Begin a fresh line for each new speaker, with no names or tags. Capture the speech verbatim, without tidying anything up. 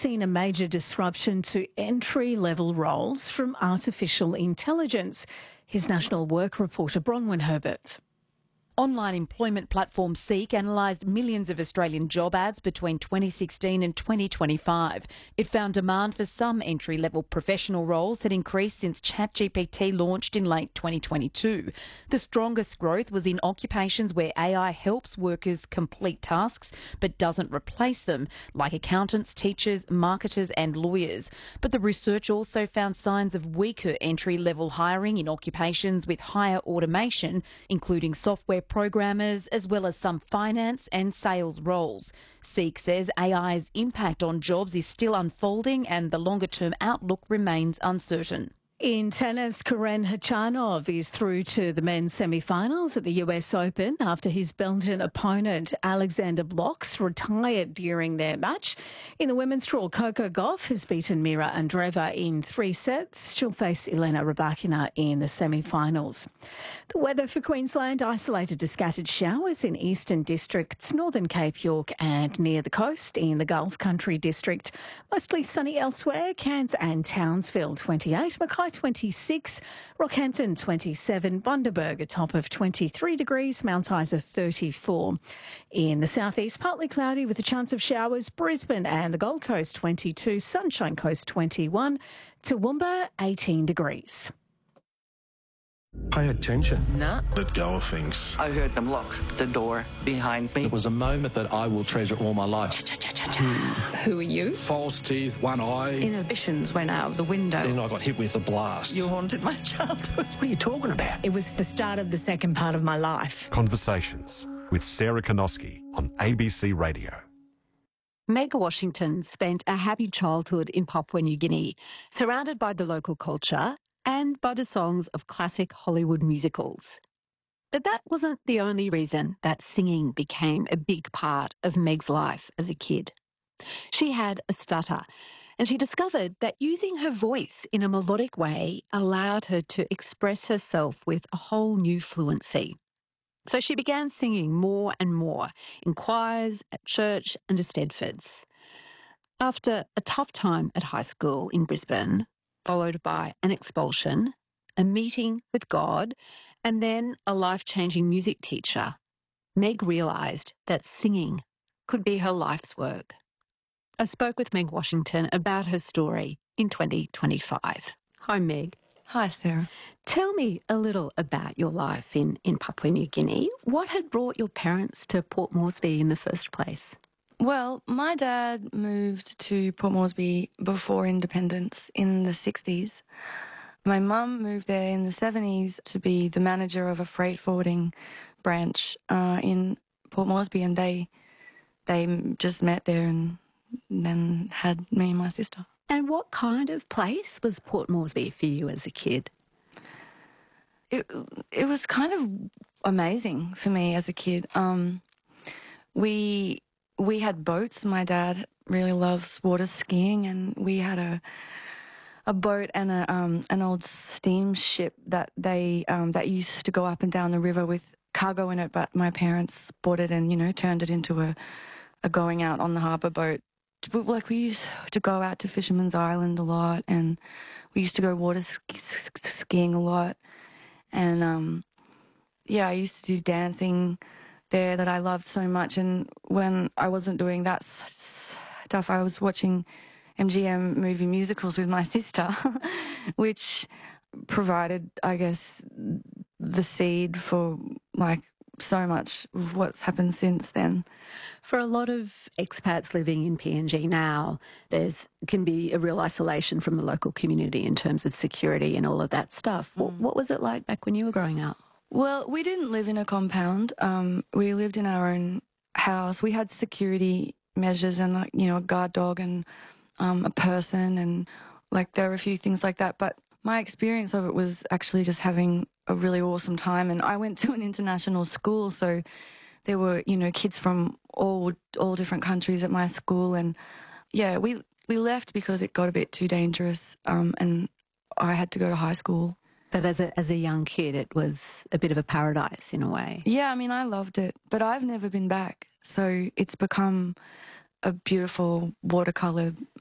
seen a major disruption to entry-level roles from artificial intelligence. Here's National Work reporter Bronwyn Herbert.
Online employment platform Seek analysed millions of Australian job ads between twenty sixteen and twenty twenty-five. It found demand for some entry-level professional roles had increased since ChatGPT launched in late twenty twenty-two. The strongest growth was in occupations where A I helps workers complete tasks but doesn't replace them, like accountants, teachers, marketers and lawyers. But the research also found signs of weaker entry-level hiring in occupations with higher automation, including software programmers, as well as some finance and sales roles. Seek says A I's impact on jobs is still unfolding and the longer-term outlook remains uncertain.
In tennis, Karen Khachanov is through to the men's semi-finals at the U S Open after his Belgian opponent Alexander Blocks retired during their match. In the women's draw, Coco Gauff has beaten Mira Andreeva in three sets. She'll face Elena Rybakina in the semi-finals. The weather for Queensland: isolated to scattered showers in eastern districts, northern Cape York and near the coast. In the Gulf Country district, mostly sunny elsewhere. Cairns and Townsville twenty-eight, Mackay twenty-six, Rockhampton twenty-seven, Bundaberg a top of twenty-three degrees, Mount Isa thirty-four. In the southeast, partly cloudy with a chance of showers. Brisbane and the Gold Coast twenty-two, Sunshine Coast twenty-one, Toowoomba eighteen degrees.
Pay attention.
Nah.
Let go of things.
I heard them lock the door behind me.
It was a moment that I will treasure all my life.
Who are you?
False teeth, one eye.
Inhibitions went out of the window.
Then I got hit with a blast.
You haunted my childhood.
What are you talking about?
It was the start of the second part of my life.
Conversations with Sarah Konoski on A B C Radio.
Meg Washington spent a happy childhood in Papua New Guinea, surrounded by the local culture and by the songs of classic Hollywood musicals. But that wasn't the only reason that singing became a big part of Meg's life as a kid. She had a stutter, and she discovered that using her voice in a melodic way allowed her to express herself with a whole new fluency. So she began singing more and more in choirs, at church and Eisteddfods. After a tough time at high school in Brisbane, followed by an expulsion, a meeting with God, and then a life-changing music teacher, Meg realised that singing could be her life's work. I spoke with Meg Washington about her story in twenty twenty-five. Hi, Meg.
Hi, Sarah.
Tell me a little about your life in, in Papua New Guinea. What had brought your parents to Port Moresby in the first place?
Well, my dad moved to Port Moresby before independence in the sixties. My mum moved there in the seventies to be the manager of a freight forwarding branch uh, in Port Moresby, and they they just met there and then had me and my sister.
And what kind of place was Port Moresby for you as a kid?
It, it was kind of amazing for me as a kid. Um, we... We had boats. My dad really loves water skiing, and we had a a boat and a um, an old steamship that they um, that used to go up and down the river with cargo in it. But my parents bought it and you know turned it into a a going out on the harbour boat. But, like we used to go out to Fisherman's Island a lot, and we used to go water ski skiing a lot. And um, yeah, I used to do dancing there that I loved so much, and when I wasn't doing that stuff, I was watching M G M movie musicals with my sister, which provided, I guess, the seed for like so much of what's happened since then.
For a lot of expats living in P N G now, there's can be a real isolation from the local community in terms of security and all of that stuff. Mm. What, what was it like back when you were growing up?
Well, we didn't live in a compound. Um, we lived in our own house. We had security measures and, like, you know, a guard dog and um, a person, and like there were a few things like that. But my experience of it was actually just having a really awesome time. And I went to an international school, so there were, you know, kids from all all different countries at my school. And yeah, we we left because it got a bit too dangerous, um, and I had to go to high school.
But as a as a young kid, it was a bit of a paradise in a way.
Yeah, I mean, I loved it, but I've never been back. So it's become a beautiful watercolour